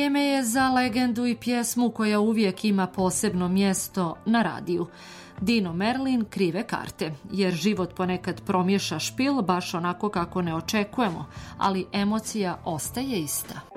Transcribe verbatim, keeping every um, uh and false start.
Vrijeme je za legendu i pjesmu koja uvijek ima posebno mjesto na radiju. Dino Merlin, Krive karte, jer život ponekad promješa špil baš onako kako ne očekujemo, ali emocija ostaje ista.